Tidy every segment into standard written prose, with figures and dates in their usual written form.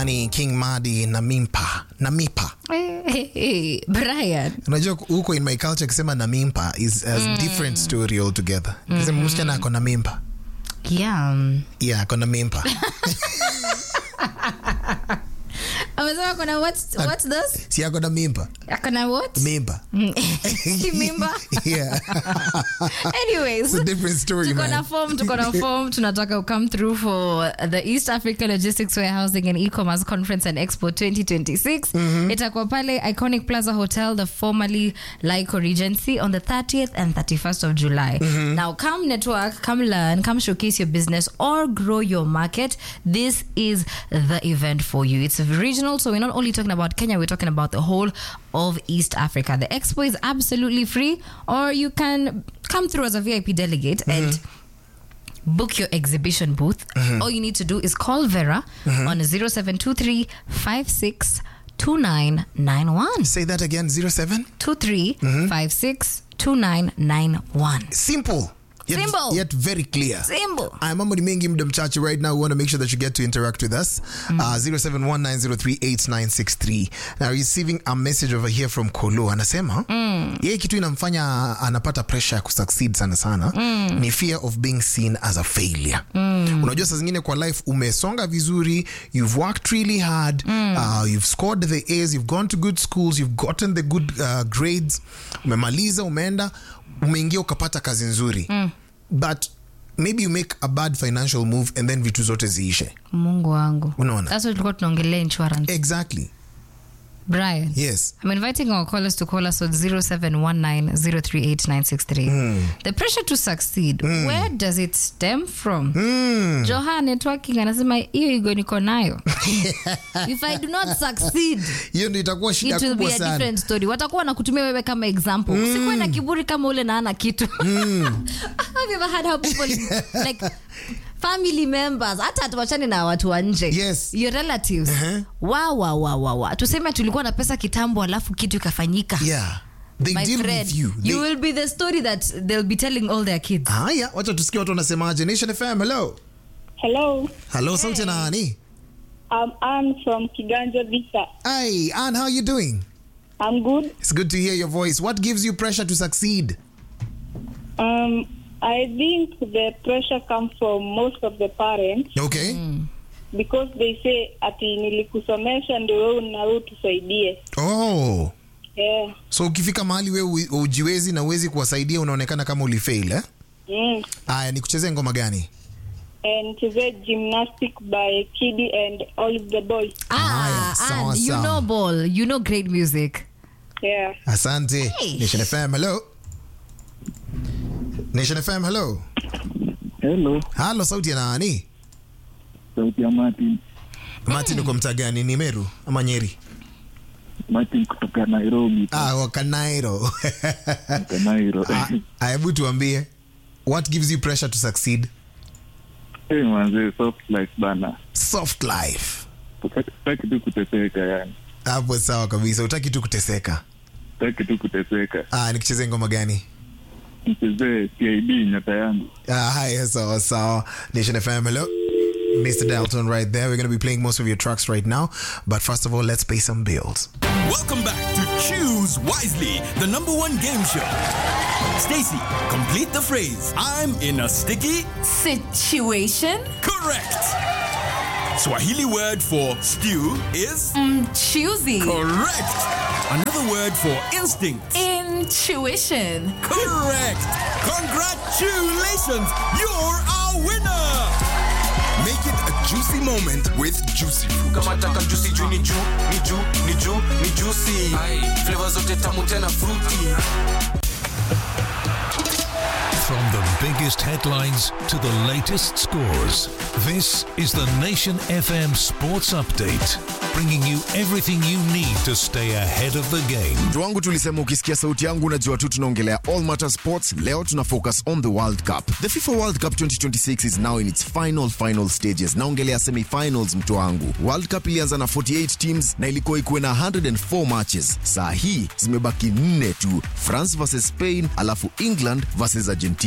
Ni King Madi na Mipa. Hey, Brian. Unajua huko in my culture kusema na Mimpa is a different story altogether. Kusema msichana ako na mimpa. Yeah, ako na mimpa. Amesema kuna what's this? Si ako na mimpa. Ako na what? Mimpa. Mimba. Yeah. Anyways, it's a different story, tuko man. na form. Tunataka come through for the East Africa Logistics Warehousing and E-commerce Conference and Expo 2026. Itakuwa pale Iconic Plaza Hotel, the formerly Lyco Regency, on the 30th and 31st of July. Now, come network, come learn, come showcase your business or grow your market. This is the event for you. It's regional, so we're not only talking about Kenya, we're talking about the whole of East Africa. The expo is absolutely free, or you can come through as a VIP delegate and book your exhibition booth. All you need to do is call Vera on 0723 56 2991. Say that again, 0723 56 2991. Simple. Simple. Yet very clear. Simple. I'm Amodi Mengi Mdamchachi right now. We want to make sure that you get to interact with us. 0719038963. Now receiving a message over here from Kolo. Anasema, yeye kitu inamfanya anapata pressure ya kusucceed sana ni fear of being seen as a failure. Unajua saa zingine kwa life umesonga vizuri, you've worked really hard, you've scored the A's, you've gone to good schools, you've gotten the good grades, umemaliza, umeenda, umeingia ukapata kazi nzuri. But maybe you make a bad financial move and then vitu zote ziishe. Mungu wangu. Unaona? That's what tulikuwa tunaongelea insurance. Exactly. Brian. Yes. I'm inviting our callers to call us on 0719038963. The pressure to succeed, where does it stem from? Johan networking anasema hiyo ego niko nayo. If I do not succeed, hiyo ndio itakuwa shida kubwa sana. It will be a different story. Watakuwa wanakutumia wewe kama example. Usikuwe na kiburi kama ule na ana kitu. Have you ever had how people like family members, hata tuwachane na watu wa nje. Yes. Your relatives. Wow. Tuseme tulikuwa na pesa kitambo alafu kitu ikafanyika. Yeah. They My deal friend, with you. You will be the story that they'll be telling all their kids. Haya, wacha tusikie watu wanasemaje. Nation FM, hello. Hello, Sauti nani? I'm Anne from Kiganja Visa. Hi, Anne, how are you doing? I'm good. It's good to hear your voice. What gives you pressure to succeed? I think the pressure comes from most of the parents. Okay. Because they say ati nilikusomesha ndio wewe unao tusaidie. Oh. Yeah. So ukifika mahali wewe ujiwezi na uwezi kuwasaidia unaonekana kama ulifail, eh? Aya, nikuchezee ngoma gani? Nichezee Gymnastic by Kiddy and all of the boys. And you know ball, you know great music. Yeah. Asante. Hey. Nation FM, hello. Nation FM, hello. Hello, sauti ya nani? Sauti ya Martin. Martin uko mtaa gani? Ni Meru ama Nyeri? Martin kutoka Nairobi. Wakanairo. Kanairo. Hebu tuambie, what gives you pressure to succeed? Manze, soft life bana. Soft life. Utaki tu kuteseka yani. Hapo sawa kabisa, utaki tu kuteseka. Utaki tu kuteseka. Nikuchezee ngoma gani? Nichezee CID nyota yangu. Hi, so Nation FM, hello. Mr. Dalton right there. We're going to be playing most of your tracks right now. But first of all, let's pay some bills. Welcome back to Choose Wisely, the #1 game show. Stacy, complete the phrase. I'm in a sticky situation. Correct. Swahili word for stew is Choosy. correct. Another word for instinct. Intuition. Correct. Congratulations. You're our winner. Make it a juicy moment with Juicy Fruit. Kama taka juicy juu ni juicy. Flavors zote tamu tena fruity. From the biggest headlines to the latest scores, this is the Nation FM Sports Update, bringing you everything you need to stay ahead of the game. Mtu wangu tulisema ukisikia sauti yangu unajua tu tunaongelea All Matter Sports. Leo tuna focus on the World Cup. The FIFA World Cup 2026 is now in its final stages. Naongelea semi-finals mtu wangu. World Cup ilianza na 48 teams na ilikuwa ikuwe na 104 matches. Saa hii zimebaki 4 tu. France versus Spain, alafu England versus Argentina.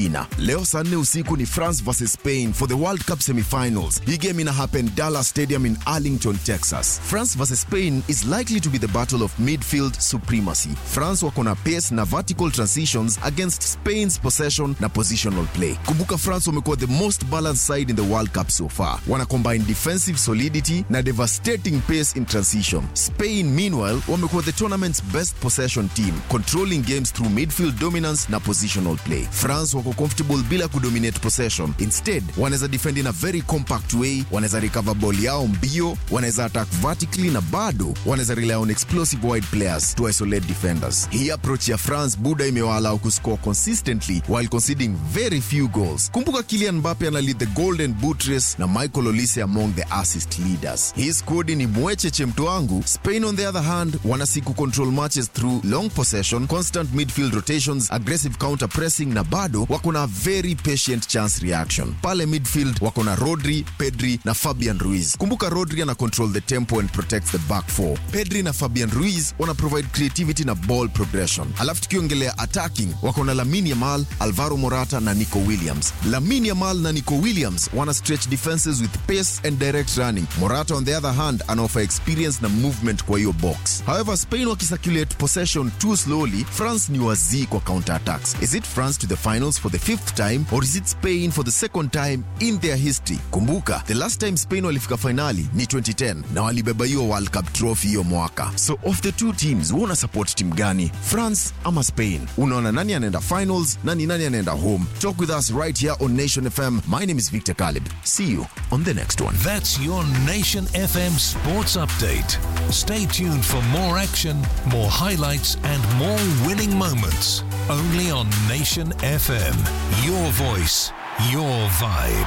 Leo saa 4 usiku ni France versus Spain for the World Cup semi-finals. Hii game ina happen Dallas Stadium in Arlington, Texas. France versus Spain is likely to be the battle of midfield supremacy. France wako na pace na vertical transitions against Spain's possession na positional play. Kumbuka France wamekuwa the most balanced side in the World Cup so far. Wana combine defensive solidity na devastating pace in transition. Spain meanwhile wamekuwa the tournament's best possession team, controlling games through midfield dominance na positional play. France wako comfortable bila kudominate possession. Instead, wanaweza defend in a very compact way, wanaweza recover ball yao mbio, wanaweza attack vertically na bado wanaweza rely on explosive wide players to isolate defenders. Hii approach ya France buda imewaallow kuscore consistently while conceding very few goals. Kumbuka Kylian Mbappe ana lead the Golden Boot race na Michael Olise among the assist leaders. Hii squad ni mwecheche mtu wangu. Spain on the other hand wanasiku control matches through long possession, constant midfield rotations, aggressive counter pressing na bado wako na very patient chance reaction. Pale midfield wako na Rodri, Pedri na Fabian Ruiz. Kumbuka Rodri ana control the tempo and protects the back four. Pedri na Fabian Ruiz wana provide creativity na ball progression. Alafu tukiongelea attacking wako na Lamine Yamal, Alvaro Morata na Nico Williams. Lamine Yamal na Nico Williams wana stretch defenses with pace and direct running. Morata on the other hand ana offer experience na movement kwa hiyo box. However, Spain wakisirculate possession too slowly, France ni wazii kwa counter attacks. Is it France to the finals for the 5th time or is it Spain for the 2nd time in their history? Kumbuka, the last time Spain walifika finali ni 2010 na walibeba hiyo World Cup trophy hiyo mwaka. So of the two teams, una support team gani? France ama Spain? Unaona nani anaenda finals, nani anaenda home? Talk with us right here on Nation FM. My name is Victor Caleb. See you on the next one. That's your Nation FM Sports Update. Stay tuned for more action, more highlights, and more winning moments. Only on Nation FM. Your voice, your vibe.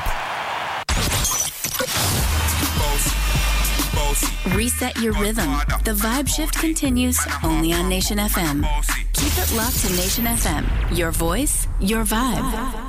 Reset your rhythm. The vibe shift continues only on Nation FM. Keep it locked to Nation FM. Your voice, your vibe.